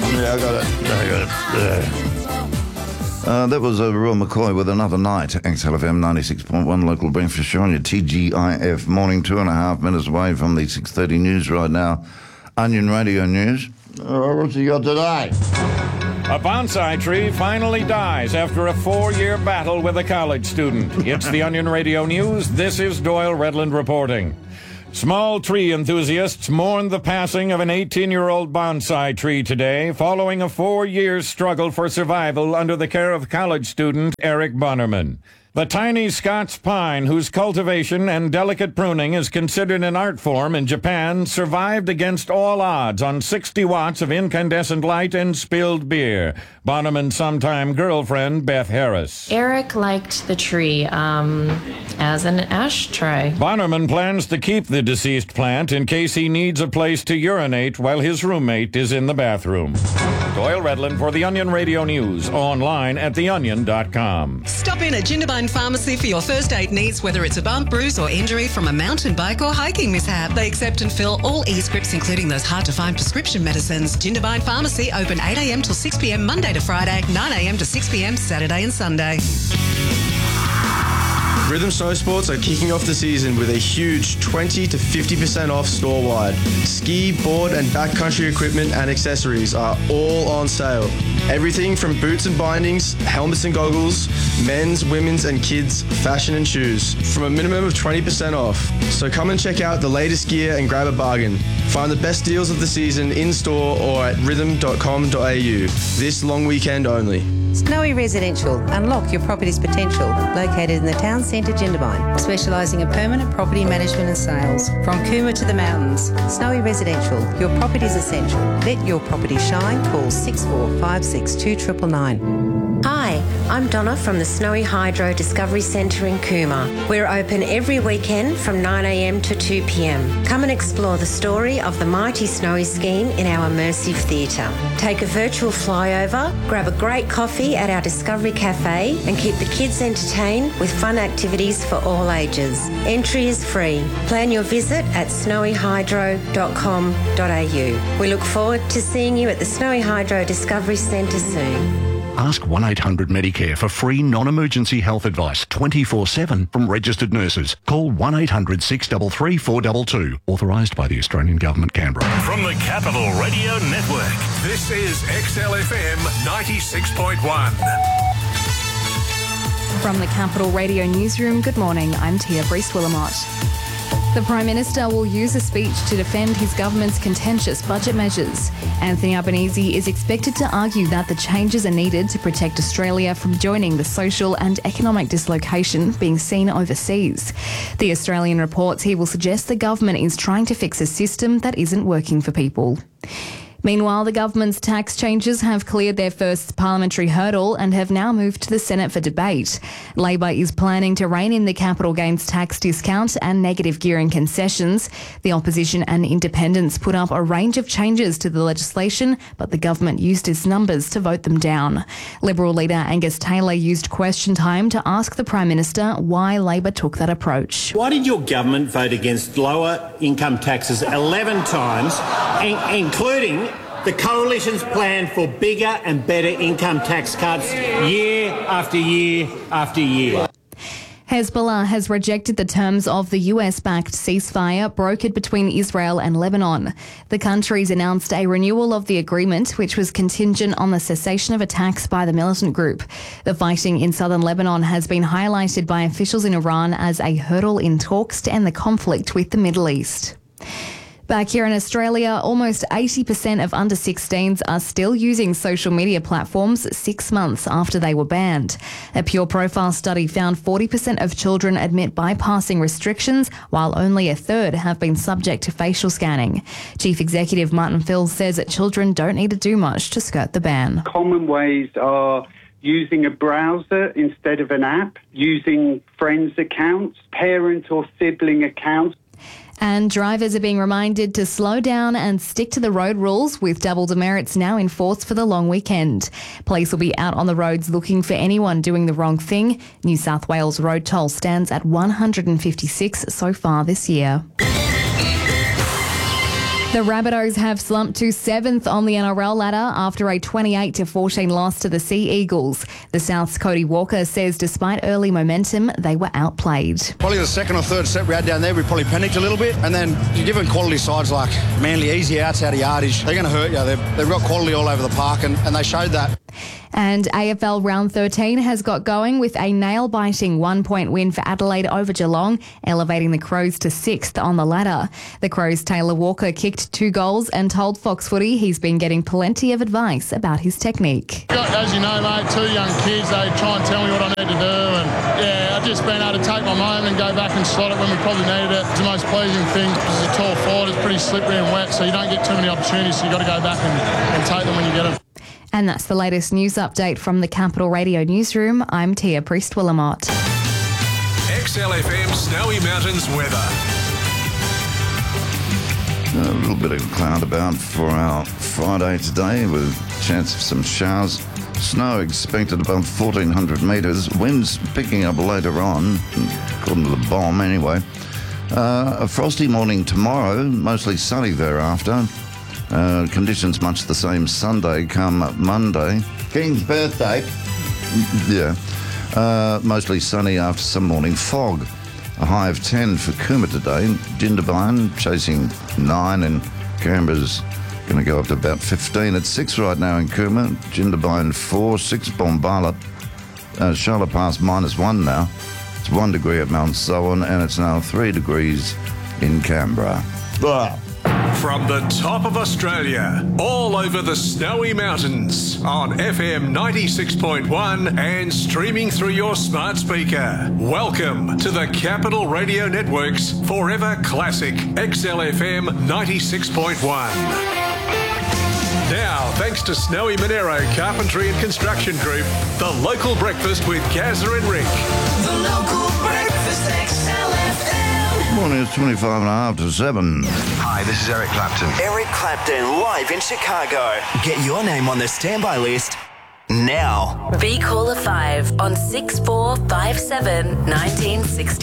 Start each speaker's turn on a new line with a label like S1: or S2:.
S1: Yeah, I got it. That was Roy McCoy with Another Night. XLFM 96.1 local breakfast show on your TGIF morning, 2.5 minutes away from the 6:30 news right now. Onion Radio News. What's he got today?
S2: A bonsai tree finally dies after a 4-year battle with a college student. It's the Onion Radio News. This is Doyle Redland reporting. Small tree enthusiasts mourn the passing of an 18-year-old bonsai tree today following a 4-year struggle for survival under the care of college student Eric Bonnerman. The tiny Scots pine, whose cultivation and delicate pruning is considered an art form in Japan, survived against all odds on 60 watts of incandescent light and spilled beer. Bonnerman's sometime girlfriend, Beth Harris.
S3: Eric liked the tree as an ashtray.
S2: Bonnerman plans to keep the deceased plant in case he needs a place to urinate while his roommate is in the bathroom. Doyle Redland for the Onion Radio News, online at theonion.com.
S4: Stop in at Jindabyne Pharmacy for your first aid needs, whether it's a bump, bruise or injury from a mountain bike or hiking mishap. They accept and fill all e-scripts, including those hard-to-find prescription medicines. Jindabyne Pharmacy, open 8 a.m. till 6 p.m. Monday to Friday, 9 a.m. to 6 p.m. Saturday and Sunday.
S5: Rhythm Snow Sports are kicking off the season with a huge 20 to 50% off store-wide. Ski, board and backcountry equipment and accessories are all on sale. Everything from boots and bindings, helmets and goggles, men's, women's and kids' fashion and shoes from a minimum of 20% off. So come and check out the latest gear and grab a bargain. Find the best deals of the season in-store or at rhythm.com.au. This long weekend only.
S6: Snowy Residential. Unlock your property's potential. Located in the town centre, Jindabyne. Specialising in permanent property management and sales. From Cooma to the mountains. Snowy Residential. Your property's essential. Let your property shine. Call 6456 2999.
S7: Hi, I'm Donna from the Snowy Hydro Discovery Centre in Cooma. We're open every weekend from 9 a.m. to 2 p.m. Come and explore the story of the mighty Snowy scheme in our immersive theatre. Take a virtual flyover, grab a great coffee at our Discovery Cafe and keep the kids entertained with fun activities for all ages. Entry is free. Plan your visit at snowyhydro.com.au. We look forward to seeing you at the Snowy Hydro Discovery Centre soon.
S8: Ask 1-800-MEDICARE for free non-emergency health advice 24/7 from registered nurses. Call 1-800-633-422. Authorised by the Australian Government, Canberra.
S9: From the Capital Radio Network, this is XLFM 96.1.
S10: From the Capital Radio Newsroom, good morning, I'm Tia Breast-Willamott. The Prime Minister will use a speech to defend his government's contentious budget measures. Anthony Albanese is expected to argue that the changes are needed to protect Australia from joining the social and economic dislocation being seen overseas. The Australian reports he will suggest the government is trying to fix a system that isn't working for people. Meanwhile, the government's tax changes have cleared their first parliamentary hurdle and have now moved to the Senate for debate. Labor is planning to rein in the capital gains tax discount and negative gearing concessions. The opposition and independents put up a range of changes to the legislation, but the government used its numbers to vote them down. Liberal leader Angus Taylor used question time to ask the Prime Minister why Labor took that approach.
S11: Why did your government vote against lower income taxes 11 times, including the Coalition's plan for bigger and better income tax cuts year after year after year?
S10: Hezbollah has rejected the terms of the US-backed ceasefire brokered between Israel and Lebanon. The countries announced a renewal of the agreement, which was contingent on the cessation of attacks by the militant group. The fighting in southern Lebanon has been highlighted by officials in Iran as a hurdle in talks to end the conflict with the Middle East. Back here in Australia, almost 80% of under-16s are still using social media platforms 6 months after they were banned. A Pure Profile study found 40% of children admit bypassing restrictions, while only a third have been subject to facial scanning. Chief Executive Martin Fill says that children don't need to do much to skirt the ban.
S12: Common ways are using a browser instead of an app, using friends' accounts, parent or sibling accounts.
S10: And drivers are being reminded to slow down and stick to the road rules, with double demerits now in force for the long weekend. Police will be out on the roads looking for anyone doing the wrong thing. New South Wales road toll stands at $156 so far this year. The Rabbitohs have slumped to 7th on the NRL ladder after a 28-14 loss to the Sea Eagles. The South's Cody Walker says despite early momentum, they were outplayed.
S13: Probably the second or third set we had down there, we probably panicked a little bit. And then you're given quality sides like Manly, easy outs out of yardage. They're going to hurt you. They've got quality all over the park, and they showed that.
S10: And AFL Round 13 has got going with a nail-biting 1-point win for Adelaide over Geelong, elevating the Crows to 6th on the ladder. The Crows' Taylor Walker kicked 2 goals and told Fox Footy he's been getting plenty of advice about his technique.
S14: As you know, mate, 2 young kids, they try and tell me what I need to do, and yeah, I've just been able to take my moment and go back and slot it when we probably needed it. It's the most pleasing thing. It's a tall forward, it's pretty slippery and wet, so you don't get too many opportunities, so you've got to go back and take them when you get them.
S10: And that's the latest news update from the Capital Radio Newsroom. I'm Tia Priest-Willamot.
S9: XLFM Snowy Mountains weather.
S1: A little bit of cloud about for our Friday today with a chance of some showers. Snow expected above 1,400 metres. Winds picking up later on, according to the bomb anyway. A frosty morning tomorrow, mostly sunny thereafter. Conditions much the same Sunday come Monday. King's birthday. Yeah. Mostly sunny after some morning fog. A high of 10 for Cooma today. Jindabyne chasing 9 and Canberra's going to go up to about 15. It's 6 right now in Cooma. Jindabyne 4, 6 Bombala. Charlotte Pass -1 now. It's 1 degree at Mount Selwyn and it's now 3 degrees in Canberra. Blah.
S9: From the top of Australia, all over the Snowy Mountains, on FM 96.1 and streaming through your smart speaker. Welcome to the Capital Radio Network's Forever Classic XLFM 96.1. Now, thanks to Snowy Monero Carpentry and Construction Group, the local breakfast with Gazza and Rick.
S15: The local breakfast XLFM.
S1: Morning, it's 25 to 7.
S16: Hi, this is Eric Clapton.
S17: Eric Clapton live in Chicago.
S16: Get your name on the standby list now.
S18: Be caller 5 on 6457 1960.